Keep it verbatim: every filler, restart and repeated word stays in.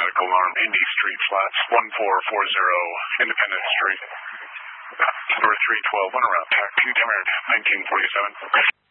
medical alarm, Indy Street, Flats, one four four zero, Independence Street. Number three twelve, one around, T A C, Tamarind, nineteen forty-seven.